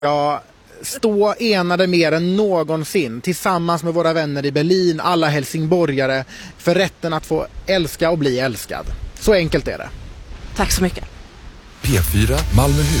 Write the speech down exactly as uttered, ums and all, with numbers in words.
Ja, stå enade mer än någonsin tillsammans med våra vänner i Berlin, alla helsingborgare, för rätten att få älska och bli älskad. Så enkelt är det. Tack så mycket. P fyra Malmöhus.